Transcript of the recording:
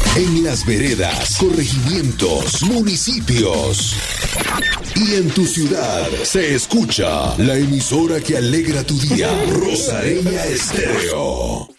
En las veredas, corregimientos, municipios y en tu ciudad se escucha la emisora que alegra tu día. Rosareña Estéreo.